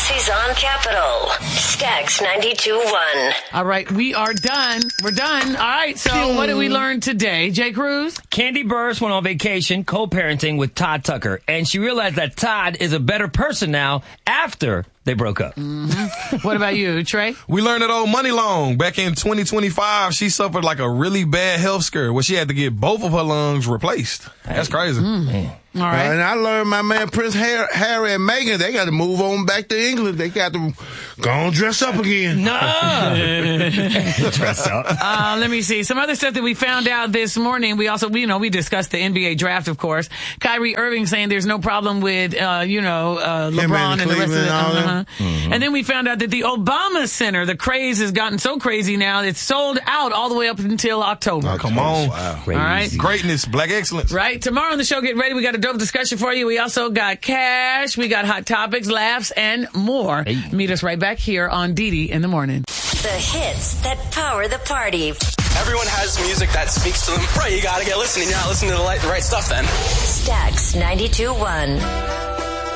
Aussies on Capital. Stax 92.1. All right, we are done. We're done. All right, so what did we learn today? Jay Cruz? Candy Burris went on vacation co-parenting with Todd Tucker, and she realized that Todd is a better person now after they broke up. Mm-hmm. What about you, Trey? We learned that old Money Long back in 2025, she suffered like a really bad health scare where she had to get both of her lungs replaced. That's crazy. All right. And I learned my man Prince Harry and Meghan, they got to move on back to England. They got to go and dress up again. No. Dress up. Let me see. Some other stuff that we found out this morning. We also, we discussed the NBA draft, of course. Kyrie Irving saying there's no problem with, LeBron and the rest of it. And then we found out that the Obama Center, the craze has gotten so crazy now, it's sold out all the way up until October. Oh, come on. Wow. All right. Greatness, black excellence. Right. Tomorrow on the show, get ready. We got a dope discussion for you. We also got cash. We got hot topics, laughs, and more. Hey. Meet us right back here on Didi in the morning. The hits that power the party. Everyone has music that speaks to them. Right, you gotta get listening. You're not listening to the right stuff then. Stax 92.1.